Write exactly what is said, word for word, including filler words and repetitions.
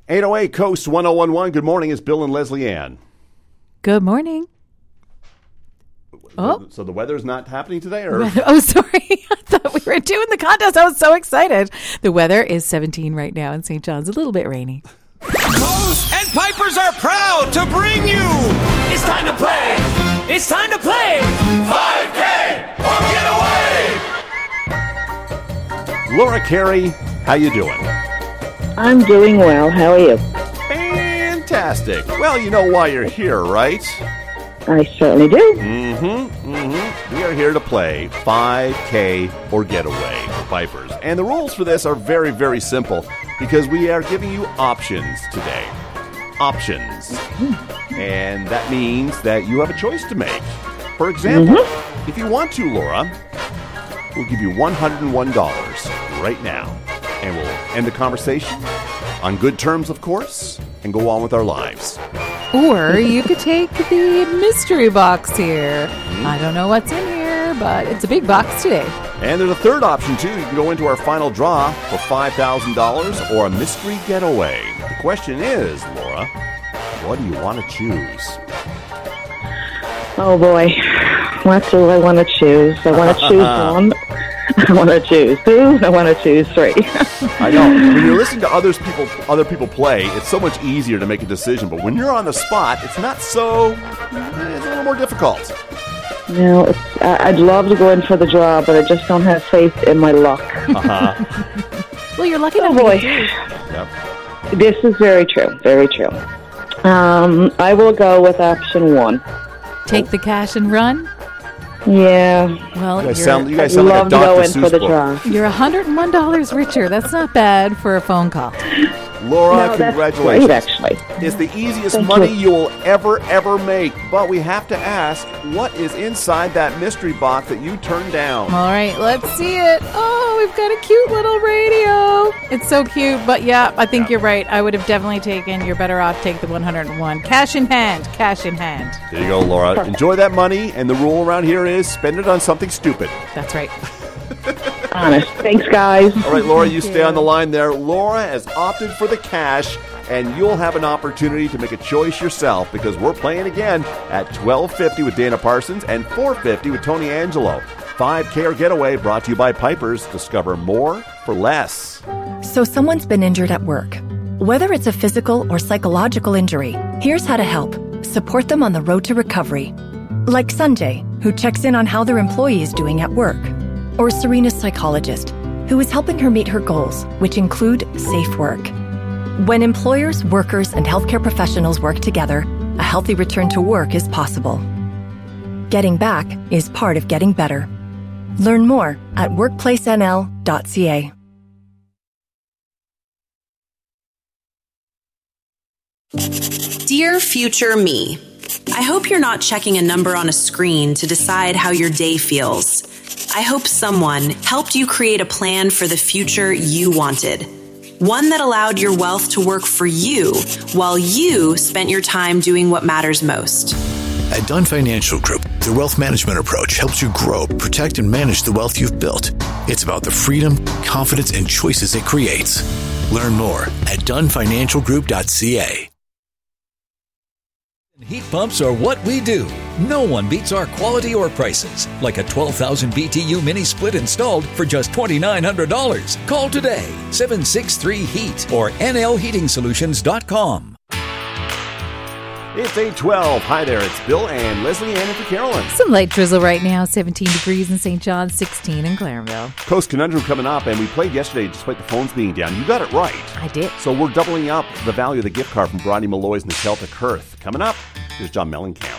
eight oh eight Coast one oh one one. Good morning. It's Bill and Leslie Ann. Good morning. Oh. So the weather's not happening today? Or? Oh, sorry. I thought we were doing the contest. I was so excited. The weather is seventeen right now in Saint John's. A little bit rainy. Coast and Pipers are proud to bring you. It's time to play. It's time to play. five K or get away. Laura Carey, how you doing? I'm doing well. How are you? Fantastic. Well, you know why you're here, right? I certainly do. Mm-hmm, mm-hmm. We are here to play five K or Getaway for Pipers. And the rules for this are very, very simple because we are giving you options today. Options. And that means that you have a choice to make. For example, mm-hmm. if you want to, Laura, we'll give you one hundred one dollars right now. And we'll end the conversation on good terms, of course, and go on with our lives. Or you could take the mystery box here. Mm-hmm. I don't know what's in here, but it's a big box today. And there's a third option, too. You can go into our final draw for five thousand dollars or a mystery getaway. The question is, Laura, what do you want to choose? Oh, boy. What do I want to choose? I want to choose one. I want to choose two. I want to choose three. I know. When you're listening to others people, other people play, it's so much easier to make a decision. But when you're on the spot, it's not so... It's a little more difficult. No, it's, I'd love to go in for the draw, but I just don't have faith in my luck. Uh-huh. Well, you're lucky oh, enough boy. to do. Yep. This is very true. Very true. Um, I will go with option one. Take the cash and run? Yeah. Well, you guys you're, sound, you guys I'd sound love like a to go Doctor in Seuss for the book. draw. You're one hundred one dollars richer. That's not bad for a phone call. Laura, no, that's congratulations. great, actually. It's the easiest Thank money you. you will ever, ever make. But we have to ask, what is inside that mystery box that you turned down? All right, let's see it. Oh, we've got a cute little radio. It's so cute. But yeah, I think yeah. you're right. I would have definitely taken, you're better off take the one hundred one. Cash in hand. Cash in hand. There you go, Laura. Perfect. Enjoy that money. And the rule around here is spend it on something stupid. That's right. Honest. Thanks, guys. All right, Laura, you stay on the line there. Laura has opted for the cash, and you'll have an opportunity to make a choice yourself because we're playing again at twelve fifty with Dana Parsons and four fifty with Tony Angelo. five K or Getaway brought to you by Pipers. Discover more for less. So someone's been injured at work. Whether it's a physical or psychological injury, here's how to help. Support them on the road to recovery. Like Sanjay, who checks in on how their employee is doing at work. Or Serena's psychologist, who is helping her meet her goals, which include safe work. When employers, workers, and healthcare professionals work together, a healthy return to work is possible. Getting back is part of getting better. Learn more at workplace n l dot c a. Dear future me, I hope you're not checking a number on a screen to decide how your day feels. I hope someone helped you create a plan for the future you wanted. One that allowed your wealth to work for you while you spent your time doing what matters most. At Dunn Financial Group, the wealth management approach helps you grow, protect, and manage the wealth you've built. It's about the freedom, confidence, and choices it creates. Learn more at dun financial group dot c a. Heat pumps are what we do. No one beats our quality or prices. Like a twelve thousand B T U mini split installed for just two thousand nine hundred dollars. Call today, seven six three heat or n l heating solutions dot com. It's eight twelve. Hi there, it's Bill and Leslie Ann and Carolyn. Some light drizzle right now, seventeen degrees in Saint John's, sixteen in Clarenville. Coast Conundrum coming up, and we played yesterday despite the phones being down. You got it right. I did. So we're doubling up the value of the gift card from Brodie Malloy's and the Celtic Hearth. Coming up, here's John Mellencamp.